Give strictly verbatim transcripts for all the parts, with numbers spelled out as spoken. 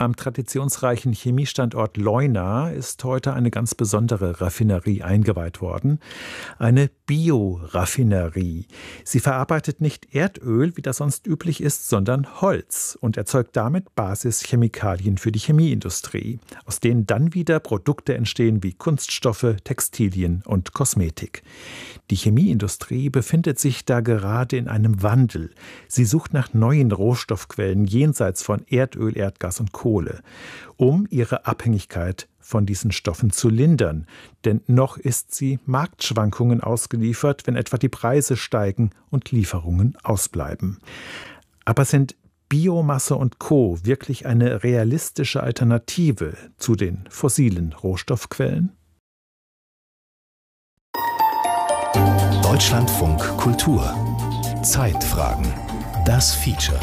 Am traditionsreichen Chemiestandort Leuna ist heute eine ganz besondere Raffinerie eingeweiht worden. Eine Bioraffinerie. Sie verarbeitet nicht Erdöl, wie das sonst üblich ist, sondern Holz und erzeugt damit Basischemikalien für die Chemieindustrie, aus denen dann wieder Produkte entstehen wie Kunststoffe, Textilien und Kosmetik. Die Chemieindustrie befindet sich da gerade in einem Wandel. Sie sucht nach neuen Rohstoffquellen jenseits von Erdöl, Erdgas und Kohle, um ihre Abhängigkeit von diesen Stoffen zu lindern. Denn noch ist sie Marktschwankungen ausgeliefert, wenn etwa die Preise steigen und Lieferungen ausbleiben. Aber sind Biomasse und Co. wirklich eine realistische Alternative zu den fossilen Rohstoffquellen? Deutschlandfunk Kultur. Zeitfragen. Das Feature.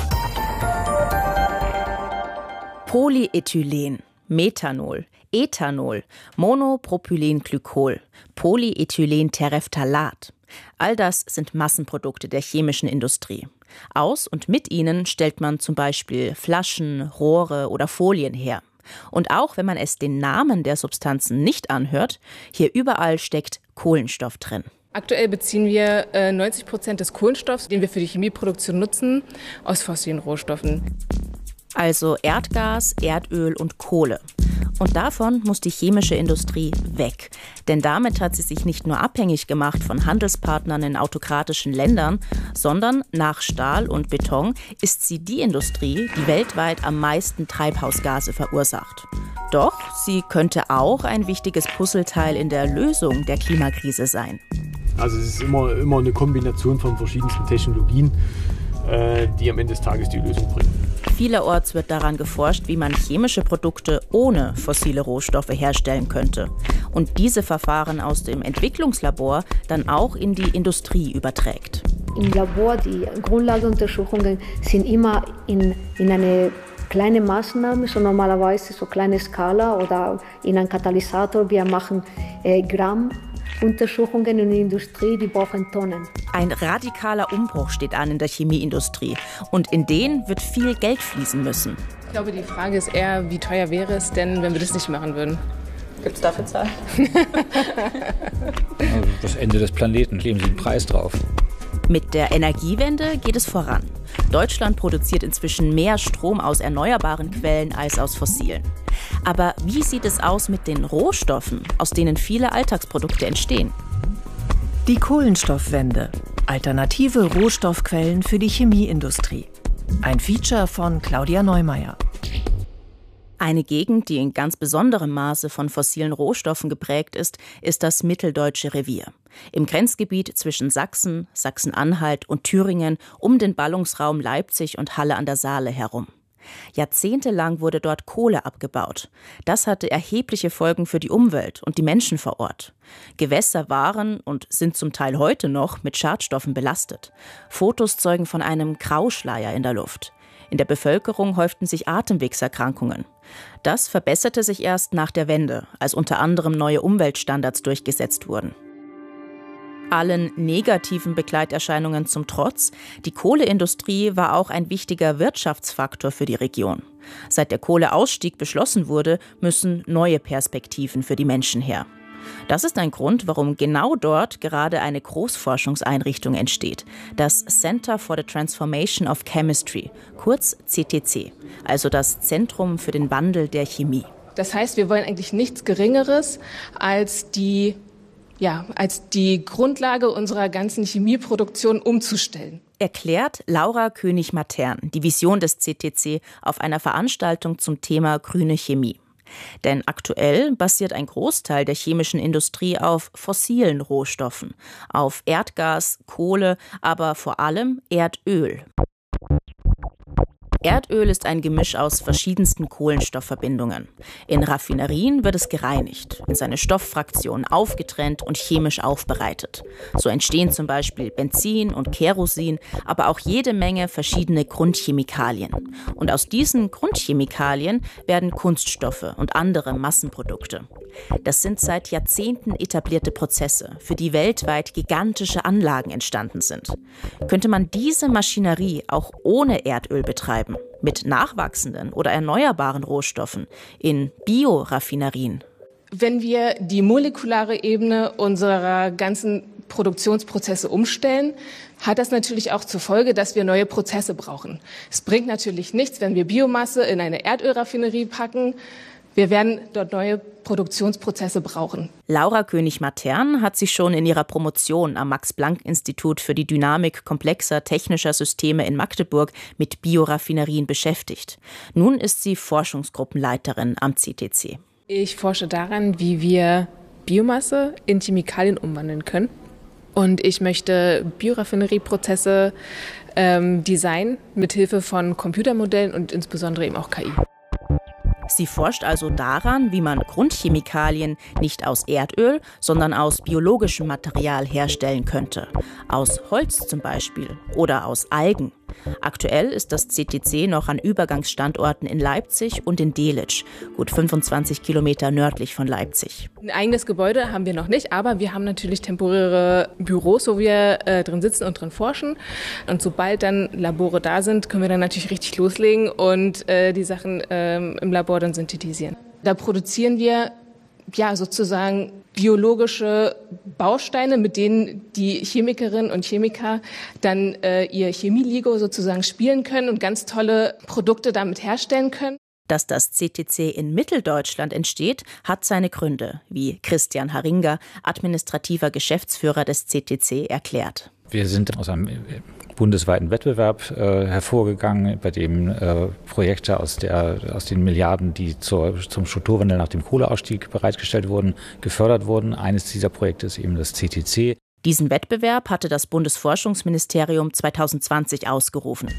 Polyethylen, Methanol, Ethanol, Monopropylenglykol, Polyethylenterephthalat. All das sind Massenprodukte der chemischen Industrie. Aus und mit ihnen stellt man zum Beispiel Flaschen, Rohre oder Folien her. Und auch wenn man es den Namen der Substanzen nicht anhört, hier überall steckt Kohlenstoff drin. Aktuell beziehen wir äh, neunzig Prozent des Kohlenstoffs, den wir für die Chemieproduktion nutzen, aus fossilen Rohstoffen. Also Erdgas, Erdöl und Kohle. Und davon muss die chemische Industrie weg. Denn damit hat sie sich nicht nur abhängig gemacht von Handelspartnern in autokratischen Ländern, sondern nach Stahl und Beton ist sie die Industrie, die weltweit am meisten Treibhausgase verursacht. Doch sie könnte auch ein wichtiges Puzzleteil in der Lösung der Klimakrise sein. Also es ist immer, immer eine Kombination von verschiedensten Technologien, äh, die am Ende des Tages die Lösung bringen. Vielerorts wird daran geforscht, wie man chemische Produkte ohne fossile Rohstoffe herstellen könnte und diese Verfahren aus dem Entwicklungslabor dann auch in die Industrie überträgt. Im Labor, die Grundlagenuntersuchungen sind immer in, in eine kleine Maßnahme, so normalerweise so kleine Skala oder in einem Katalysator. Wir machen äh, Gramm. Untersuchungen in der Industrie, die brauchen Tonnen. Ein radikaler Umbruch steht an in der Chemieindustrie und in den wird viel Geld fließen müssen. Ich glaube, die Frage ist eher, wie teuer wäre es denn, wenn wir das nicht machen würden? Gibt es dafür Zahlen? Also das Ende des Planeten, legen Sie einen Preis drauf. Mit der Energiewende geht es voran. Deutschland produziert inzwischen mehr Strom aus erneuerbaren Quellen als aus fossilen. Aber wie sieht es aus mit den Rohstoffen, aus denen viele Alltagsprodukte entstehen? Die Kohlenstoffwende. Alternative Rohstoffquellen für die Chemieindustrie. Ein Feature von Claudia Neumeier. Eine Gegend, die in ganz besonderem Maße von fossilen Rohstoffen geprägt ist, ist das Mitteldeutsche Revier. Im Grenzgebiet zwischen Sachsen, Sachsen-Anhalt und Thüringen um den Ballungsraum Leipzig und Halle an der Saale herum. Jahrzehntelang wurde dort Kohle abgebaut. Das hatte erhebliche Folgen für die Umwelt und die Menschen vor Ort. Gewässer waren und sind zum Teil heute noch mit Schadstoffen belastet. Fotos zeugen von einem Grauschleier in der Luft. In der Bevölkerung häuften sich Atemwegserkrankungen. Das verbesserte sich erst nach der Wende, als unter anderem neue Umweltstandards durchgesetzt wurden. Allen negativen Begleiterscheinungen zum Trotz, die Kohleindustrie war auch ein wichtiger Wirtschaftsfaktor für die Region. Seit der Kohleausstieg beschlossen wurde, müssen neue Perspektiven für die Menschen her. Das ist ein Grund, warum genau dort gerade eine Großforschungseinrichtung entsteht, das Center for the Transformation of Chemistry, kurz C T C, also das Zentrum für den Wandel der Chemie. Das heißt, wir wollen eigentlich nichts Geringeres als die Ja, als die Grundlage unserer ganzen Chemieproduktion umzustellen. Erklärt Laura König-Matern die Vision des C T C auf einer Veranstaltung zum Thema grüne Chemie. Denn aktuell basiert ein Großteil der chemischen Industrie auf fossilen Rohstoffen, auf Erdgas, Kohle, aber vor allem Erdöl. Erdöl ist ein Gemisch aus verschiedensten Kohlenstoffverbindungen. In Raffinerien wird es gereinigt, in seine Stofffraktionen aufgetrennt und chemisch aufbereitet. So entstehen zum Beispiel Benzin und Kerosin, aber auch jede Menge verschiedene Grundchemikalien. Und aus diesen Grundchemikalien werden Kunststoffe und andere Massenprodukte. Das sind seit Jahrzehnten etablierte Prozesse, für die weltweit gigantische Anlagen entstanden sind. Könnte man diese Maschinerie auch ohne Erdöl betreiben, betreiben. Mit nachwachsenden oder erneuerbaren Rohstoffen in Bioraffinerien. Wenn wir die molekulare Ebene unserer ganzen Produktionsprozesse umstellen, hat das natürlich auch zur Folge, dass wir neue Prozesse brauchen. Es bringt natürlich nichts, wenn wir Biomasse in eine Erdölraffinerie packen. Wir werden dort neue Produktionsprozesse brauchen. Laura König-Matern hat sich schon in ihrer Promotion am Max-Planck-Institut für die Dynamik komplexer technischer Systeme in Magdeburg mit Bioraffinerien beschäftigt. Nun ist sie Forschungsgruppenleiterin am C T C. Ich forsche daran, wie wir Biomasse in Chemikalien umwandeln können. Und ich möchte Bioraffinerieprozesse ähm, designen mit Hilfe von Computermodellen und insbesondere eben auch K I. Sie forscht also daran, wie man Grundchemikalien nicht aus Erdöl, sondern aus biologischem Material herstellen könnte. Aus Holz zum Beispiel oder aus Algen. Aktuell ist das C T C noch an Übergangsstandorten in Leipzig und in Delitzsch, gut fünfundzwanzig Kilometer nördlich von Leipzig. Ein eigenes Gebäude haben wir noch nicht, aber wir haben natürlich temporäre Büros, wo wir äh, drin sitzen und drin forschen. Und sobald dann Labore da sind, können wir dann natürlich richtig loslegen und äh, die Sachen ähm, im Labor dann synthetisieren. Da produzieren wir ja sozusagen biologische Bausteine, mit denen die Chemikerinnen und Chemiker dann äh, ihr Chemie-Ligo sozusagen spielen können und ganz tolle Produkte damit herstellen können. Dass das C T C in Mitteldeutschland entsteht, hat seine Gründe, wie Christian Haringer, administrativer Geschäftsführer des C T C, erklärt. Wir sind aus einem bundesweiten Wettbewerb äh, hervorgegangen, bei dem äh, Projekte aus, der, aus den Milliarden, die zur, zum Strukturwandel nach dem Kohleausstieg bereitgestellt wurden, gefördert wurden. Eines dieser Projekte ist eben das C T C. Diesen Wettbewerb hatte das Bundesforschungsministerium zweitausendzwanzig ausgerufen.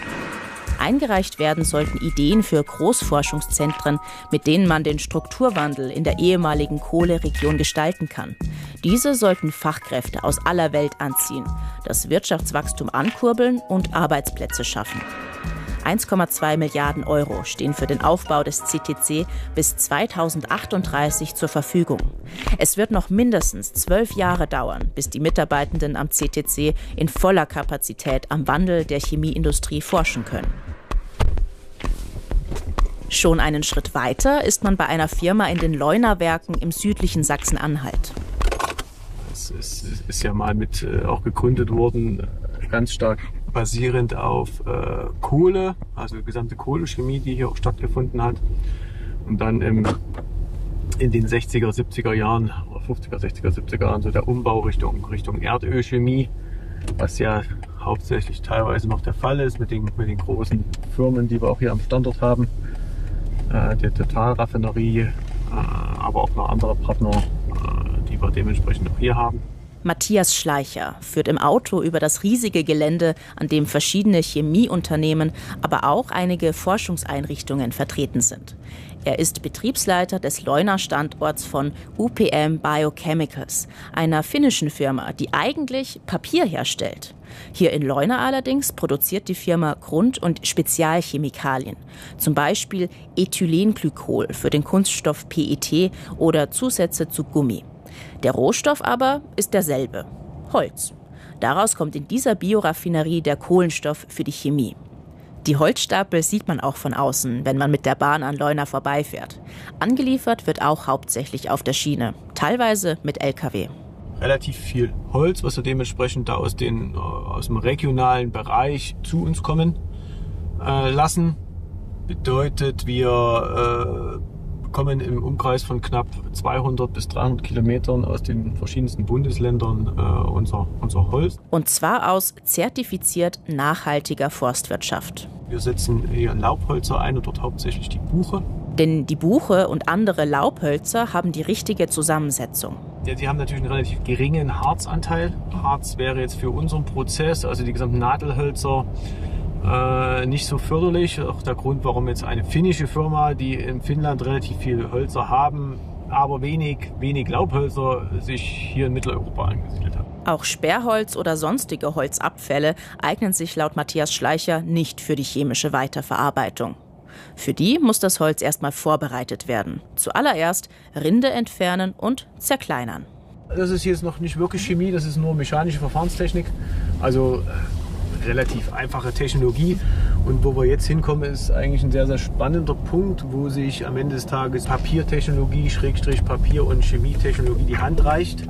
Eingereicht werden sollten Ideen für Großforschungszentren, mit denen man den Strukturwandel in der ehemaligen Kohleregion gestalten kann. Diese sollten Fachkräfte aus aller Welt anziehen, das Wirtschaftswachstum ankurbeln und Arbeitsplätze schaffen. eins Komma zwei Milliarden Euro stehen für den Aufbau des C T C bis zweitausendachtunddreißig zur Verfügung. Es wird noch mindestens zwölf Jahre dauern, bis die Mitarbeitenden am C T C in voller Kapazität am Wandel der Chemieindustrie forschen können. Schon einen Schritt weiter ist man bei einer Firma in den Leuna-Werken im südlichen Sachsen-Anhalt. Es ist, ist ja mal mit äh, auch gegründet worden, ganz stark basierend auf äh, Kohle, also die gesamte Kohlechemie, die hier auch stattgefunden hat. Und dann im, in den sechziger, siebziger Jahren, oder fünfziger, sechziger, siebziger Jahren so der Umbau Richtung, Richtung Erdölchemie, was ja hauptsächlich teilweise noch der Fall ist mit den, mit den großen Firmen, die wir auch hier am Standort haben. Äh, der Totalraffinerie, äh, aber auch noch andere Partner, äh, die wir dementsprechend auch hier haben. Matthias Schleicher führt im Auto über das riesige Gelände, an dem verschiedene Chemieunternehmen, aber auch einige Forschungseinrichtungen vertreten sind. Er ist Betriebsleiter des Leuna-Standorts von U P M Biochemicals, einer finnischen Firma, die eigentlich Papier herstellt. Hier in Leuna allerdings produziert die Firma Grund- und Spezialchemikalien, zum Beispiel Ethylenglykol für den Kunststoff P E T oder Zusätze zu Gummi. Der Rohstoff aber ist derselbe: Holz. Daraus kommt in dieser Bioraffinerie der Kohlenstoff für die Chemie. Die Holzstapel sieht man auch von außen, wenn man mit der Bahn an Leuna vorbeifährt. Angeliefert wird auch hauptsächlich auf der Schiene, teilweise mit L K W. Relativ viel Holz, was wir dementsprechend da aus, den, aus dem regionalen Bereich zu uns kommen äh, lassen. Bedeutet, wir äh, kommen im Umkreis von knapp zweihundert bis dreihundert Kilometern aus den verschiedensten Bundesländern äh, unser, unser Holz. Und zwar aus zertifiziert nachhaltiger Forstwirtschaft. Wir setzen hier Laubhölzer ein und dort hauptsächlich die Buche. Denn die Buche und andere Laubhölzer haben die richtige Zusammensetzung. Ja, die haben natürlich einen relativ geringen Harzanteil. Harz wäre jetzt für unseren Prozess, also die gesamten Nadelhölzer, äh, nicht so förderlich. Auch der Grund, warum jetzt eine finnische Firma, die in Finnland relativ viele Hölzer haben, aber wenig, wenig Laubhölzer, sich hier in Mitteleuropa angesiedelt hat. Auch Sperrholz oder sonstige Holzabfälle eignen sich laut Matthias Schleicher nicht für die chemische Weiterverarbeitung. Für die muss das Holz erstmal vorbereitet werden. Zuallererst Rinde entfernen und zerkleinern. Das ist jetzt noch nicht wirklich Chemie, das ist nur mechanische Verfahrenstechnik. Also relativ einfache Technologie. Und wo wir jetzt hinkommen, ist eigentlich ein sehr, sehr spannender Punkt, wo sich am Ende des Tages Papiertechnologie, Schrägstrich Papier- und Chemietechnologie die Hand reicht.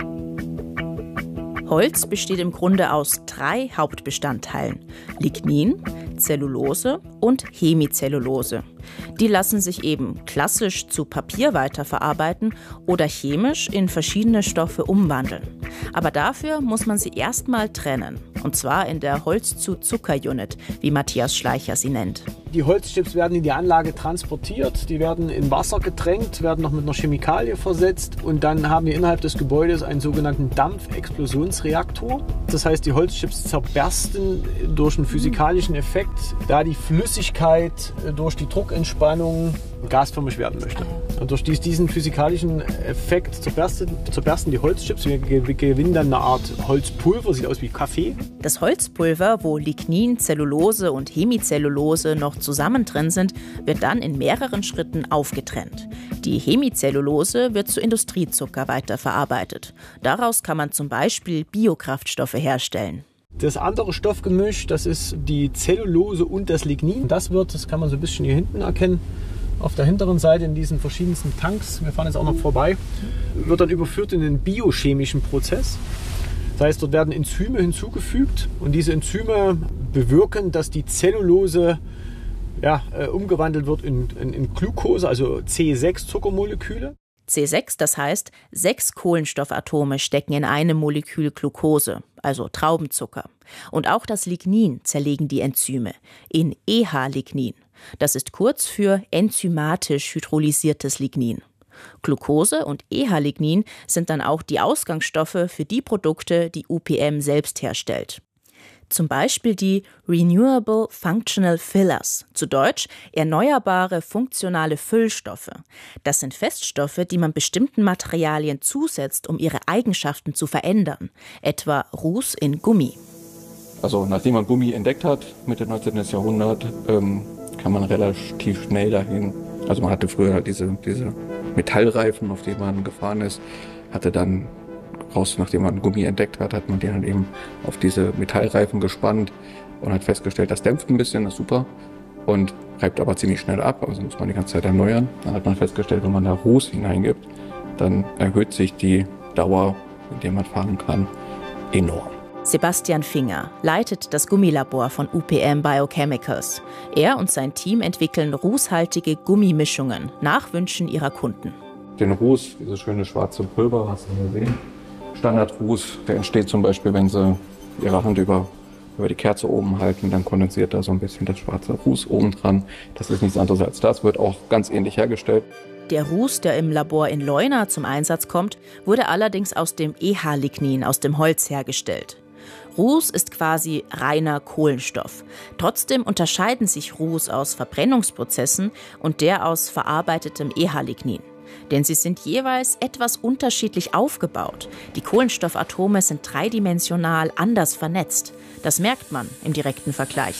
Holz besteht im Grunde aus drei Hauptbestandteilen: Lignin, Zellulose und Hemicellulose. Die lassen sich eben klassisch zu Papier weiterverarbeiten oder chemisch in verschiedene Stoffe umwandeln. Aber dafür muss man sie erstmal trennen. Und zwar in der Holz-zu-Zucker-Unit, wie Matthias Schleicher sie nennt. Die Holzchips werden in die Anlage transportiert, die werden in Wasser getränkt, werden noch mit einer Chemikalie versetzt und dann haben wir innerhalb des Gebäudes einen sogenannten Dampfexplosionsreaktor. Das heißt, die Holzchips zerbersten durch einen physikalischen Effekt, da die Flüssigkeit durch die Druckentspannung gasförmig werden möchte. Und durch diesen physikalischen Effekt zerbersten, zerbersten die Holzchips. Wir gewinnen dann eine Art Holzpulver, sieht aus wie Kaffee. Das Holzpulver, wo Lignin, Zellulose und Hemicellulose noch zusammen drin sind, wird dann in mehreren Schritten aufgetrennt. Die Hemicellulose wird zu Industriezucker weiterverarbeitet. Daraus kann man zum Beispiel Biokraftstoffe herstellen. Das andere Stoffgemisch, das ist die Zellulose und das Lignin. Das wird, das kann man so ein bisschen hier hinten erkennen, auf der hinteren Seite in diesen verschiedensten Tanks, wir fahren jetzt auch noch vorbei, wird dann überführt in den biochemischen Prozess. Das heißt, dort werden Enzyme hinzugefügt und diese Enzyme bewirken, dass die Zellulose ja, äh, umgewandelt wird in, in, in Glucose, also C sechs Zuckermoleküle. C sechs, das heißt, sechs Kohlenstoffatome stecken in einem Molekül Glucose, also Traubenzucker. Und auch das Lignin zerlegen die Enzyme in E H-Lignin. Das ist kurz für enzymatisch hydrolysiertes Lignin. Glucose und E H-Lignin sind dann auch die Ausgangsstoffe für die Produkte, die U P M selbst herstellt. Zum Beispiel die Renewable Functional Fillers, zu Deutsch erneuerbare funktionale Füllstoffe. Das sind Feststoffe, die man bestimmten Materialien zusetzt, um ihre Eigenschaften zu verändern, etwa Ruß in Gummi. Also nachdem man Gummi entdeckt hat, Mitte neunzehnten. Jahrhundert, ähm, kam man relativ schnell dahin. Also man hatte früher halt diese, diese Metallreifen, auf denen man gefahren ist, hatte dann raus, nachdem man Gummi entdeckt hat, hat man den dann eben auf diese Metallreifen gespannt und hat festgestellt, das dämpft ein bisschen, das ist super und reibt aber ziemlich schnell ab, also muss man die ganze Zeit erneuern. Dann hat man festgestellt, wenn man da Ruß hineingibt, dann erhöht sich die Dauer, in der man fahren kann, enorm. Sebastian Finger leitet das Gummilabor von U P M Biochemicals. Er und sein Team entwickeln rußhaltige Gummimischungen nach Wünschen ihrer Kunden. Den Ruß, dieses schöne schwarze Pulver, hast du gesehen. Standardruß, der entsteht zum Beispiel, wenn Sie Ihre Hand über, über die Kerze oben halten, dann kondensiert da so ein bisschen das schwarze Ruß oben dran. Das ist nichts anderes als das, wird auch ganz ähnlich hergestellt. Der Ruß, der im Labor in Leuna zum Einsatz kommt, wurde allerdings aus dem E H-Lignin, aus dem Holz, hergestellt. Ruß ist quasi reiner Kohlenstoff. Trotzdem unterscheiden sich Ruß aus Verbrennungsprozessen und der aus verarbeitetem E H-Lignin. Denn sie sind jeweils etwas unterschiedlich aufgebaut. Die Kohlenstoffatome sind dreidimensional anders vernetzt. Das merkt man im direkten Vergleich.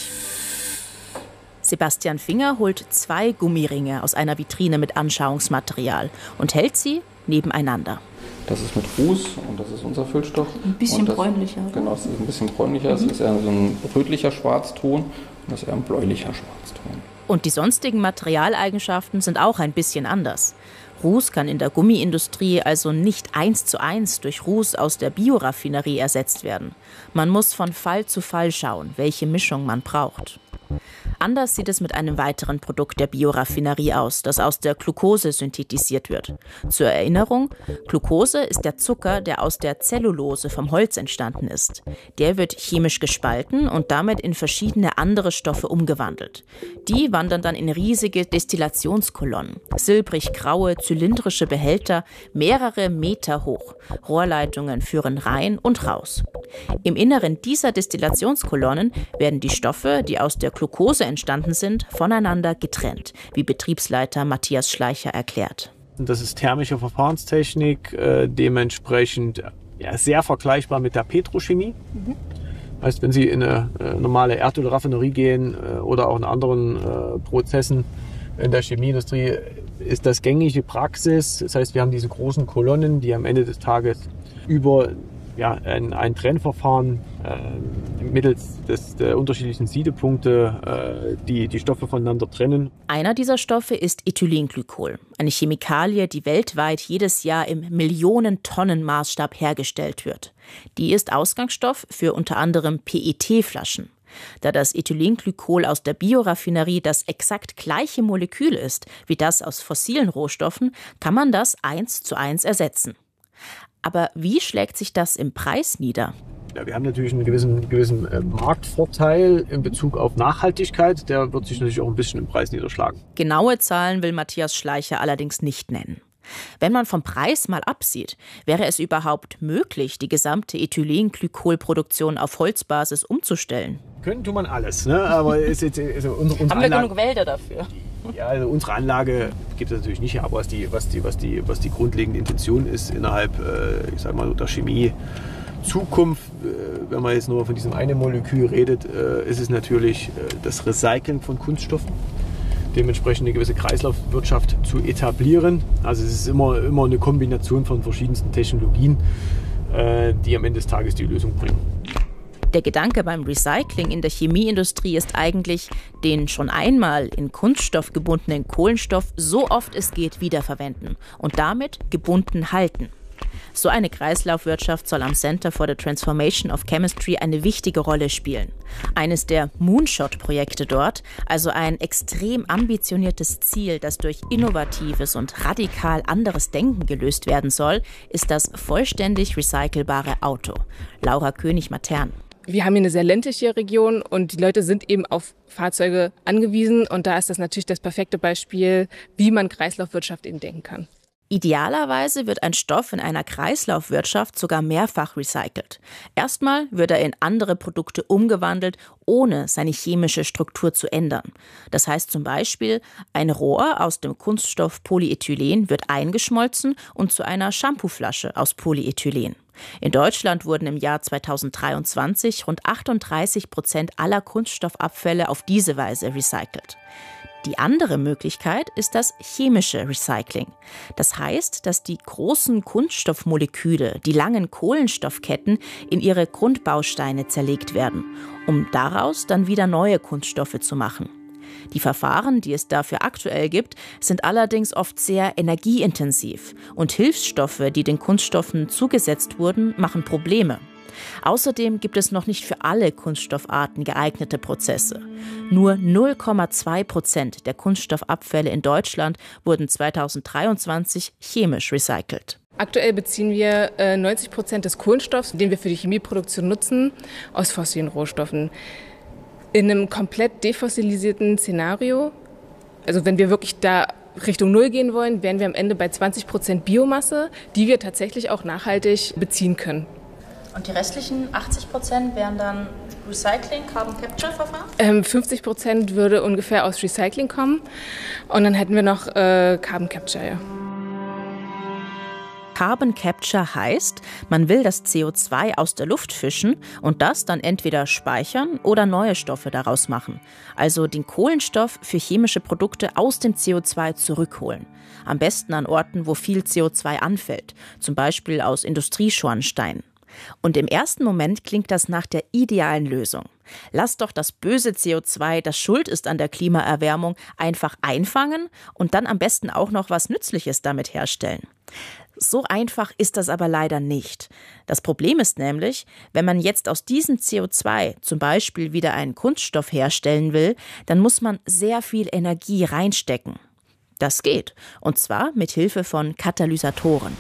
Sebastian Finger holt zwei Gummiringe aus einer Vitrine mit Anschauungsmaterial und hält sie nebeneinander. Das ist mit Ruß und das ist unser Füllstoff. Ein bisschen das, bräunlicher. Genau, es ist ein bisschen bräunlicher. Es mhm. ist eher so ein rötlicher Schwarzton und das ist eher ein bläulicher Schwarzton. Und die sonstigen Materialeigenschaften sind auch ein bisschen anders. Ruß kann in der Gummiindustrie also nicht eins zu eins durch Ruß aus der Bioraffinerie ersetzt werden. Man muss von Fall zu Fall schauen, welche Mischung man braucht. Anders sieht es mit einem weiteren Produkt der Bioraffinerie aus, das aus der Glucose synthetisiert wird. Zur Erinnerung, Glucose ist der Zucker, der aus der Zellulose vom Holz entstanden ist. Der wird chemisch gespalten und damit in verschiedene andere Stoffe umgewandelt. Die wandern dann in riesige Destillationskolonnen, silbrig-graue, zylindrische Behälter, mehrere Meter hoch. Rohrleitungen führen rein und raus. Im Inneren dieser Destillationskolonnen werden die Stoffe, die aus der Glucose entstanden sind, voneinander getrennt, wie Betriebsleiter Matthias Schleicher erklärt. Das ist thermische Verfahrenstechnik, äh, dementsprechend ja, sehr vergleichbar mit der Petrochemie. Mhm. Heißt, wenn Sie in eine äh, normale Erdölraffinerie gehen äh, oder auch in anderen äh, Prozessen in der Chemieindustrie, ist das gängige Praxis. Das heißt, wir haben diese großen Kolonnen, die am Ende des Tages über ja, ein, ein Trennverfahren äh, mittels des, der unterschiedlichen Siedepunkte, äh, die die Stoffe voneinander trennen. Einer dieser Stoffe ist Ethylenglykol, eine Chemikalie, die weltweit jedes Jahr im Millionen-Tonnen-Maßstab hergestellt wird. Die ist Ausgangsstoff für unter anderem P E T-Flaschen. Da das Ethylenglykol aus der Bioraffinerie das exakt gleiche Molekül ist wie das aus fossilen Rohstoffen, kann man das eins zu eins ersetzen. Aber wie schlägt sich das im Preis nieder? Ja, wir haben natürlich einen gewissen, gewissen äh, Marktvorteil in Bezug auf Nachhaltigkeit. Der wird sich natürlich auch ein bisschen im Preis niederschlagen. Genaue Zahlen will Matthias Schleicher allerdings nicht nennen. Wenn man vom Preis mal absieht, wäre es überhaupt möglich, die gesamte Ethylenglykolproduktion auf Holzbasis umzustellen? Können tut man alles, ne? Aber ist jetzt, also unsere, unsere Haben wir Anlage, genug Wälder dafür? Ja, also unsere Anlage gibt es natürlich nicht, aber was die, was die, was die, was die grundlegende Intention ist innerhalb, äh, ich sag mal, der Chemie Zukunft, äh, wenn man jetzt nur von diesem einen Molekül redet, äh, ist es natürlich äh, das Recyceln von Kunststoffen, dementsprechend eine gewisse Kreislaufwirtschaft zu etablieren. Also es ist immer, immer eine Kombination von verschiedensten Technologien, äh, die am Ende des Tages die Lösung bringen. Der Gedanke beim Recycling in der Chemieindustrie ist eigentlich, den schon einmal in Kunststoff gebundenen Kohlenstoff so oft es geht wiederverwenden und damit gebunden halten. So eine Kreislaufwirtschaft soll am Center for the Transformation of Chemistry eine wichtige Rolle spielen. Eines der Moonshot-Projekte dort, also ein extrem ambitioniertes Ziel, das durch innovatives und radikal anderes Denken gelöst werden soll, ist das vollständig recycelbare Auto. Laura König-Matern. Wir haben hier eine sehr ländliche Region und die Leute sind eben auf Fahrzeuge angewiesen. Und da ist das natürlich das perfekte Beispiel, wie man Kreislaufwirtschaft eben denken kann. Idealerweise wird ein Stoff in einer Kreislaufwirtschaft sogar mehrfach recycelt. Erstmal wird er in andere Produkte umgewandelt, ohne seine chemische Struktur zu ändern. Das heißt zum Beispiel, ein Rohr aus dem Kunststoff Polyethylen wird eingeschmolzen und zu einer Shampooflasche aus Polyethylen. In Deutschland wurden im Jahr zweitausenddreiundzwanzig rund achtunddreißig Prozent aller Kunststoffabfälle auf diese Weise recycelt. Die andere Möglichkeit ist das chemische Recycling. Das heißt, dass die großen Kunststoffmoleküle, die langen Kohlenstoffketten, in ihre Grundbausteine zerlegt werden, um daraus dann wieder neue Kunststoffe zu machen. Die Verfahren, die es dafür aktuell gibt, sind allerdings oft sehr energieintensiv und Hilfsstoffe, die den Kunststoffen zugesetzt wurden, machen Probleme. Außerdem gibt es noch nicht für alle Kunststoffarten geeignete Prozesse. Nur null Komma zwei Prozent der Kunststoffabfälle in Deutschland wurden zweitausenddreiundzwanzig chemisch recycelt. Aktuell beziehen wir äh, neunzig Prozent des Kohlenstoffs, den wir für die Chemieproduktion nutzen, aus fossilen Rohstoffen. In einem komplett defossilisierten Szenario, also wenn wir wirklich da Richtung Null gehen wollen, wären wir am Ende bei zwanzig Prozent Biomasse, die wir tatsächlich auch nachhaltig beziehen können. Und die restlichen achtzig Prozent wären dann Recycling, Carbon Capture Verfahren? Ähm, fünfzig Prozent würde ungefähr aus Recycling kommen und dann hätten wir noch äh, Carbon Capture, ja. Carbon Capture heißt, man will das C O zwei aus der Luft fischen und das dann entweder speichern oder neue Stoffe daraus machen. Also den Kohlenstoff für chemische Produkte aus dem C O zwei zurückholen. Am besten an Orten, wo viel C O zwei anfällt, zum Beispiel aus Industrieschornsteinen. Und im ersten Moment klingt das nach der idealen Lösung. Lass doch das böse C O zwei, das schuld ist an der Klimaerwärmung, einfach einfangen und dann am besten auch noch was Nützliches damit herstellen. So einfach ist das aber leider nicht. Das Problem ist nämlich, wenn man jetzt aus diesem C O zwei zum Beispiel wieder einen Kunststoff herstellen will, dann muss man sehr viel Energie reinstecken. Das geht, und zwar mit Hilfe von Katalysatoren.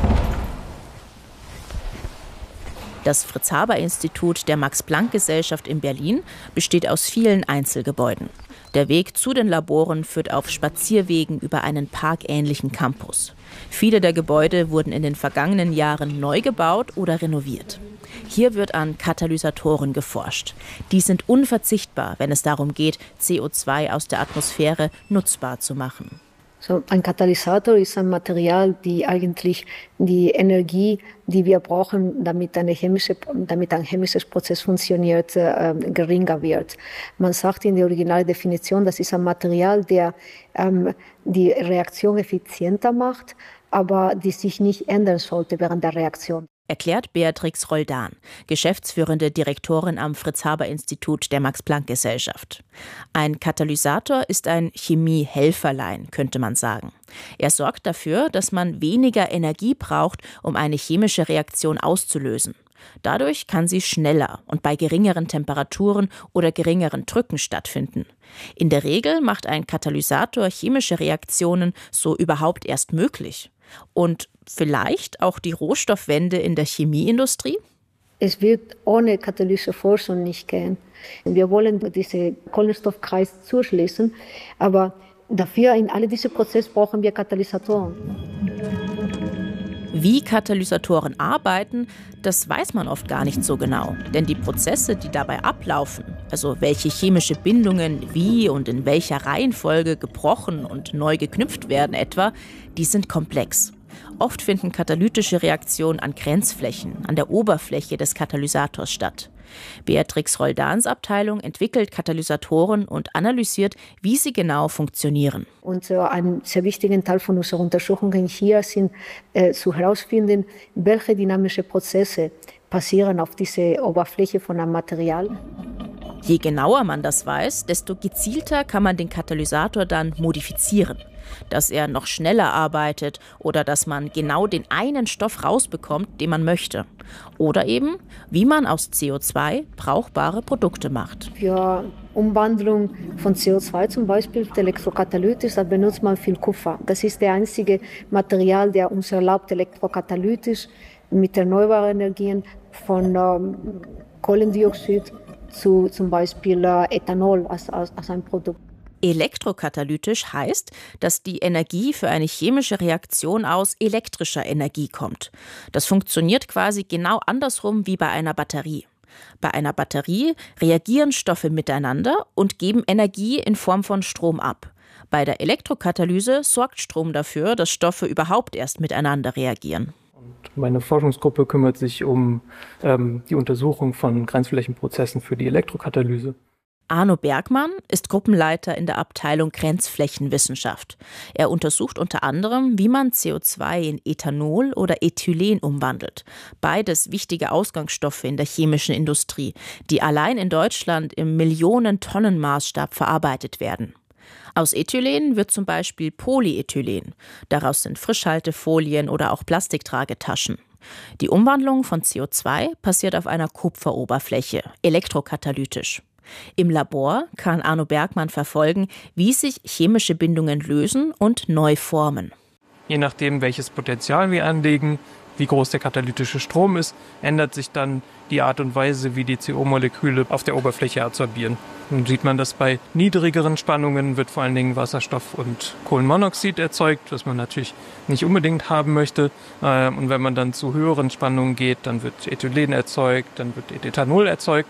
Das Fritz-Haber-Institut der Max-Planck-Gesellschaft in Berlin besteht aus vielen Einzelgebäuden. Der Weg zu den Laboren führt auf Spazierwegen über einen parkähnlichen Campus. Viele der Gebäude wurden in den vergangenen Jahren neu gebaut oder renoviert. Hier wird an Katalysatoren geforscht. Die sind unverzichtbar, wenn es darum geht, C O zwei aus der Atmosphäre nutzbar zu machen. So, ein Katalysator ist ein Material, die eigentlich die Energie, die wir brauchen, damit, eine chemische, damit ein chemisches Prozess funktioniert, äh, geringer wird. Man sagt in der Originaldefinition, das ist ein Material, der ähm, die Reaktion effizienter macht, aber die sich nicht ändern sollte während der Reaktion. Erklärt Beatrix Roldan, geschäftsführende Direktorin am Fritz-Haber-Institut der Max-Planck-Gesellschaft. Ein Katalysator ist ein Chemiehelferlein, könnte man sagen. Er sorgt dafür, dass man weniger Energie braucht, um eine chemische Reaktion auszulösen. Dadurch kann sie schneller und bei geringeren Temperaturen oder geringeren Drücken stattfinden. In der Regel macht ein Katalysator chemische Reaktionen so überhaupt erst möglich. Und vielleicht auch die Rohstoffwende in der Chemieindustrie? Es wird ohne Katalyseforschung nicht gehen. Wir wollen diesen Kohlenstoffkreis zuschließen, aber dafür in all diese Prozesse brauchen wir Katalysatoren. Wie Katalysatoren arbeiten, das weiß man oft gar nicht so genau. Denn die Prozesse, die dabei ablaufen, also welche chemische Bindungen wie und in welcher Reihenfolge gebrochen und neu geknüpft werden etwa, die sind komplex. Oft finden katalytische Reaktionen an Grenzflächen, an der Oberfläche des Katalysators statt. Beatrix Roldans Abteilung entwickelt Katalysatoren und analysiert, wie sie genau funktionieren. Und äh, ein sehr wichtiger Teil von unseren Untersuchungen hier sind äh, zu herausfinden, welche dynamischen Prozesse passieren auf dieser Oberfläche von einem Material. Je genauer man das weiß, desto gezielter kann man den Katalysator dann modifizieren. Dass er noch schneller arbeitet oder dass man genau den einen Stoff rausbekommt, den man möchte. Oder eben, wie man aus C O zwei brauchbare Produkte macht. Für Umwandlung von C O zwei zum Beispiel elektrokatalytisch, da benutzt man viel Kupfer. Das ist der einzige Material, der uns erlaubt, elektrokatalytisch mit erneuerbaren Energien von ähm, Kohlendioxid zu zum Beispiel äh, Ethanol als, als, als ein Produkt. Elektrokatalytisch heißt, dass die Energie für eine chemische Reaktion aus elektrischer Energie kommt. Das funktioniert quasi genau andersrum wie bei einer Batterie. Bei einer Batterie reagieren Stoffe miteinander und geben Energie in Form von Strom ab. Bei der Elektrokatalyse sorgt Strom dafür, dass Stoffe überhaupt erst miteinander reagieren. Meine Forschungsgruppe kümmert sich um ähm, die Untersuchung von Grenzflächenprozessen für die Elektrokatalyse. Arno Bergmann ist Gruppenleiter in der Abteilung Grenzflächenwissenschaft. Er untersucht unter anderem, wie man C O zwei in Ethanol oder Ethylen umwandelt. Beides wichtige Ausgangsstoffe in der chemischen Industrie, die allein in Deutschland im Millionen-Tonnen-Maßstab verarbeitet werden. Aus Ethylen wird zum Beispiel Polyethylen. Daraus sind Frischhaltefolien oder auch Plastiktragetaschen. Die Umwandlung von C O zwei passiert auf einer Kupferoberfläche, elektrokatalytisch. Im Labor kann Arno Bergmann verfolgen, wie sich chemische Bindungen lösen und neu formen. Je nachdem, welches Potenzial wir anlegen, wie groß der katalytische Strom ist, ändert sich dann die Art und Weise, wie die C O-Moleküle auf der Oberfläche absorbieren. Nun sieht man, dass bei niedrigeren Spannungen wird vor allen Dingen Wasserstoff und Kohlenmonoxid erzeugt, was man natürlich nicht unbedingt haben möchte. Und wenn man dann zu höheren Spannungen geht, dann wird Ethylen erzeugt, dann wird Ethanol erzeugt.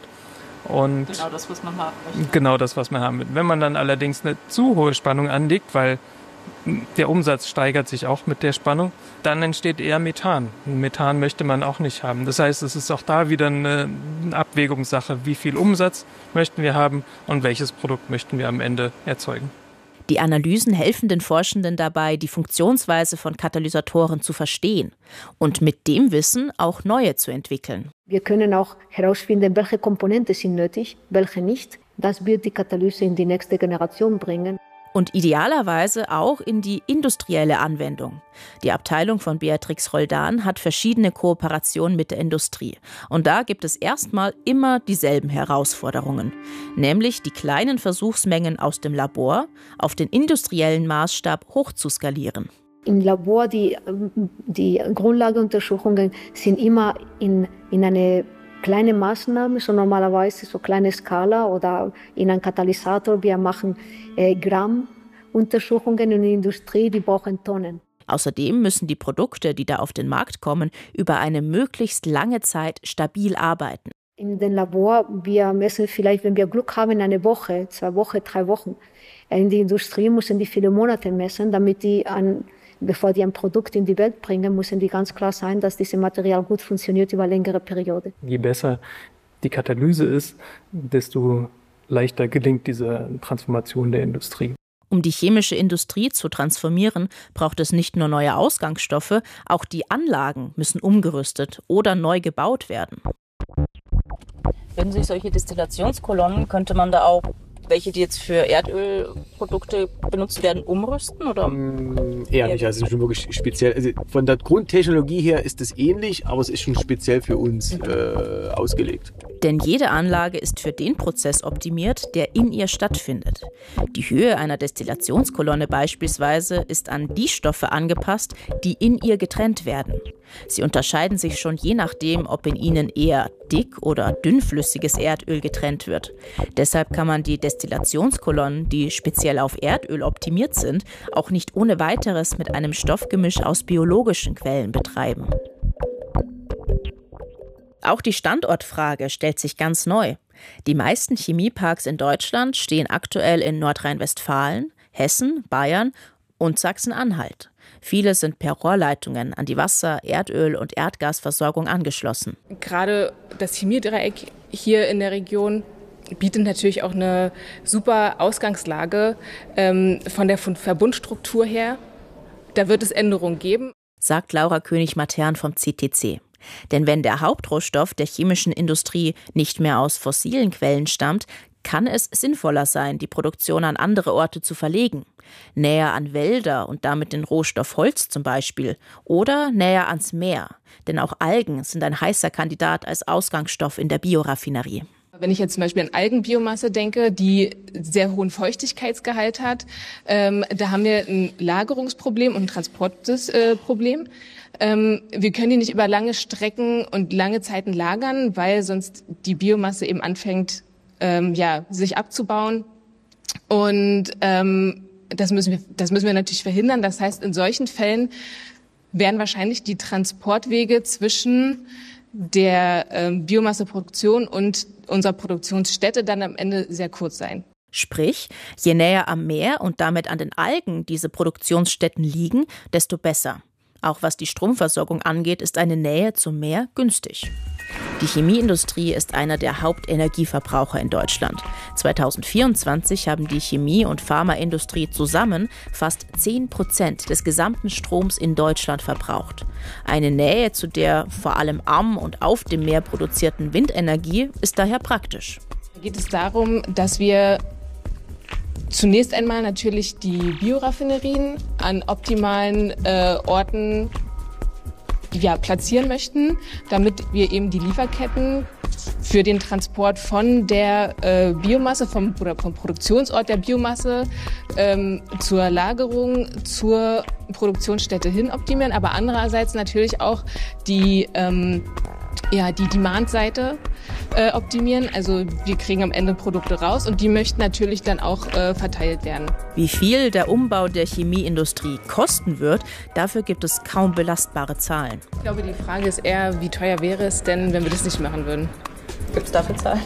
Und genau das, was man haben möchte. Genau das, was man haben will. Wenn man dann allerdings eine zu hohe Spannung anlegt, weil der Umsatz steigert sich auch mit der Spannung, dann entsteht eher Methan. Methan möchte man auch nicht haben. Das heißt, es ist auch da wieder eine Abwägungssache, wie viel Umsatz möchten wir haben und welches Produkt möchten wir am Ende erzeugen. Die Analysen helfen den Forschenden dabei, die Funktionsweise von Katalysatoren zu verstehen und mit dem Wissen auch neue zu entwickeln. Wir können auch herausfinden, welche Komponenten sind nötig, welche nicht. Das wird die Katalyse in die nächste Generation bringen. Und idealerweise auch in die industrielle Anwendung. Die Abteilung von Beatrix Roldan hat verschiedene Kooperationen mit der Industrie. Und da gibt es erstmal immer dieselben Herausforderungen. Nämlich die kleinen Versuchsmengen aus dem Labor auf den industriellen Maßstab hochzuskalieren. Im Labor, die, die Grundlageuntersuchungen sind immer in, in eine kleine Maßnahme, so normalerweise so kleine Skala oder in einem Katalysator. Wir machen äh, Gramm-Untersuchungen in der Industrie, die brauchen Tonnen. Außerdem müssen die Produkte, die da auf den Markt kommen, über eine möglichst lange Zeit stabil arbeiten. In dem Labor, wir messen vielleicht, wenn wir Glück haben, eine Woche, zwei Wochen, drei Wochen. In der Industrie müssen die viele Monate messen, damit die an Bevor die ein Produkt in die Welt bringen, müssen die ganz klar sein, dass dieses Material gut funktioniert über längere Periode. Je besser die Katalyse ist, desto leichter gelingt diese Transformation der Industrie. Um die chemische Industrie zu transformieren, braucht es nicht nur neue Ausgangsstoffe, auch die Anlagen müssen umgerüstet oder neu gebaut werden. Wenn sich solche Destillationskolonnen, könnte man da auch welche, die jetzt für Erdölprodukte benutzt werden, umrüsten? Oder? Mm, eher nicht, also es ist schon wirklich speziell. Also von der Grundtechnologie her ist es ähnlich, aber es ist schon speziell für uns äh, ausgelegt. Denn jede Anlage ist für den Prozess optimiert, der in ihr stattfindet. Die Höhe einer Destillationskolonne beispielsweise ist an die Stoffe angepasst, die in ihr getrennt werden. Sie unterscheiden sich schon je nachdem, ob in ihnen eher dick- oder dünnflüssiges Erdöl getrennt wird. Deshalb kann man die Destillationskolonnen, die speziell auf Erdöl optimiert sind, auch nicht ohne weiteres mit einem Stoffgemisch aus biologischen Quellen betreiben. Auch die Standortfrage stellt sich ganz neu. Die meisten Chemieparks in Deutschland stehen aktuell in Nordrhein-Westfalen, Hessen, Bayern und Sachsen-Anhalt. Viele sind per Rohrleitungen an die Wasser-, Erdöl- und Erdgasversorgung angeschlossen. Gerade das Chemiedreieck hier in der Region bietet natürlich auch eine super Ausgangslage ähm, von der Verbundstruktur her. Da wird es Änderungen geben, sagt Laura König-Matern vom C T C. Denn wenn der Hauptrohstoff der chemischen Industrie nicht mehr aus fossilen Quellen stammt, kann es sinnvoller sein, die Produktion an andere Orte zu verlegen. Näher an Wälder und damit den Rohstoff Holz zum Beispiel. Oder näher ans Meer. Denn auch Algen sind ein heißer Kandidat als Ausgangsstoff in der Bioraffinerie. Wenn ich jetzt zum Beispiel an Algenbiomasse denke, die sehr hohen Feuchtigkeitsgehalt hat, ähm, da haben wir ein Lagerungsproblem und ein Transportproblem. Ähm, wir können die nicht über lange Strecken und lange Zeiten lagern, weil sonst die Biomasse eben anfängt, ähm, ja, sich abzubauen. Und ähm, das müssen wir, das müssen wir natürlich verhindern. Das heißt, in solchen Fällen werden wahrscheinlich die Transportwege zwischen der ähm, Biomasseproduktion und unserer Produktionsstätte dann am Ende sehr kurz sein. Sprich, je näher am Meer und damit an den Algen diese Produktionsstätten liegen, desto besser. Auch was die Stromversorgung angeht, ist eine Nähe zum Meer günstig. Die Chemieindustrie ist einer der Hauptenergieverbraucher in Deutschland. zweitausendvierundzwanzig haben die Chemie- und Pharmaindustrie zusammen fast zehn Prozent des gesamten Stroms in Deutschland verbraucht. Eine Nähe zu der vor allem am und auf dem Meer produzierten Windenergie ist daher praktisch. Da geht es darum, dass wir zunächst einmal natürlich die Bioraffinerien an optimalen äh, Orten ja, platzieren möchten, damit wir eben die Lieferketten für den Transport von der äh, Biomasse, vom, oder vom Produktionsort der Biomasse ähm, zur Lagerung, zur Produktionsstätte hin optimieren, aber andererseits natürlich auch die, ähm, ja, die Demand-Seite äh, optimieren. Also wir kriegen am Ende Produkte raus und die möchten natürlich dann auch äh, verteilt werden. Wie viel der Umbau der Chemieindustrie kosten wird, dafür gibt es kaum belastbare Zahlen. Ich glaube, die Frage ist eher, wie teuer wäre es denn, wenn wir das nicht machen würden? Gibt es dafür Zahlen?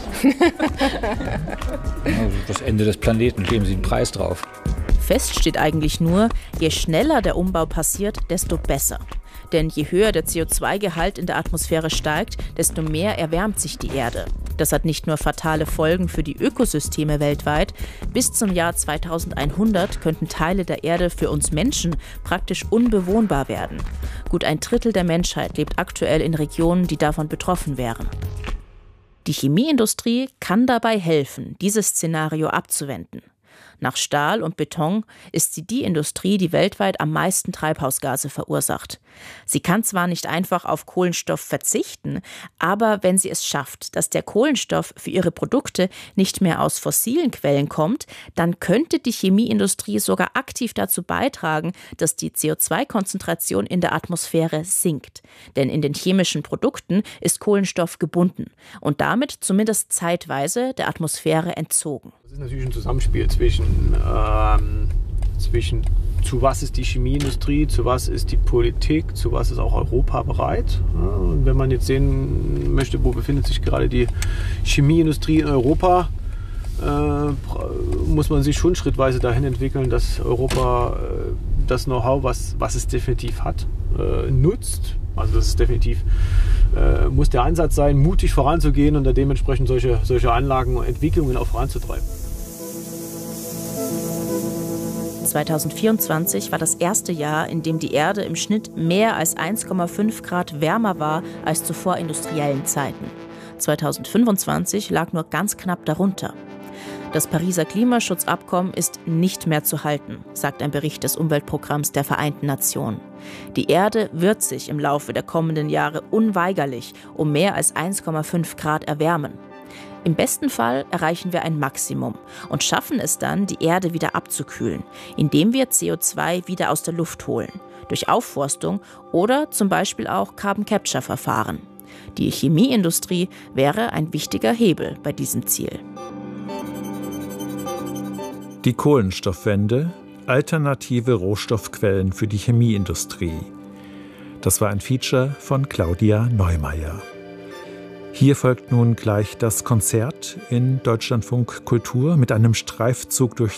Also das Ende des Planeten, geben Sie einen Preis drauf. Fest steht eigentlich nur, je schneller der Umbau passiert, desto besser. Denn je höher der C O zwei Gehalt in der Atmosphäre steigt, desto mehr erwärmt sich die Erde. Das hat nicht nur fatale Folgen für die Ökosysteme weltweit. Bis zum Jahr zweitausendeinhundert könnten Teile der Erde für uns Menschen praktisch unbewohnbar werden. Gut ein Drittel der Menschheit lebt aktuell in Regionen, die davon betroffen wären. Die Chemieindustrie kann dabei helfen, dieses Szenario abzuwenden. Nach Stahl und Beton ist sie die Industrie, die weltweit am meisten Treibhausgase verursacht. Sie kann zwar nicht einfach auf Kohlenstoff verzichten, aber wenn sie es schafft, dass der Kohlenstoff für ihre Produkte nicht mehr aus fossilen Quellen kommt, dann könnte die Chemieindustrie sogar aktiv dazu beitragen, dass die C O zwei Konzentration in der Atmosphäre sinkt. Denn in den chemischen Produkten ist Kohlenstoff gebunden und damit zumindest zeitweise der Atmosphäre entzogen. Das ist natürlich ein Zusammenspiel zwischen, ähm, zwischen zu was ist die Chemieindustrie, zu was ist die Politik, zu was ist auch Europa bereit. Ja, und wenn man jetzt sehen möchte, wo befindet sich gerade die Chemieindustrie in Europa, äh, muss man sich schon schrittweise dahin entwickeln, dass Europa äh, das Know-how, was, was es definitiv hat, äh, nutzt. Also das ist definitiv, äh, muss der Ansatz sein, mutig voranzugehen und da dementsprechend solche, solche Anlagen und Entwicklungen auch voranzutreiben. zweitausendvierundzwanzig war das erste Jahr, in dem die Erde im Schnitt mehr als eins Komma fünf Grad wärmer war als zu vorindustriellen Zeiten. zweitausendfünfundzwanzig lag nur ganz knapp darunter. Das Pariser Klimaschutzabkommen ist nicht mehr zu halten, sagt ein Bericht des Umweltprogramms der Vereinten Nationen. Die Erde wird sich im Laufe der kommenden Jahre unweigerlich um mehr als eins Komma fünf Grad erwärmen. Im besten Fall erreichen wir ein Maximum und schaffen es dann, die Erde wieder abzukühlen, indem wir C O zwei wieder aus der Luft holen, durch Aufforstung oder zum Beispiel auch Carbon-Capture-Verfahren. Die Chemieindustrie wäre ein wichtiger Hebel bei diesem Ziel. Die Kohlenstoffwende, alternative Rohstoffquellen für die Chemieindustrie. Das war ein Feature von Claudia Neumeier. Hier folgt nun gleich das Konzert in Deutschlandfunk Kultur mit einem Streifzug durch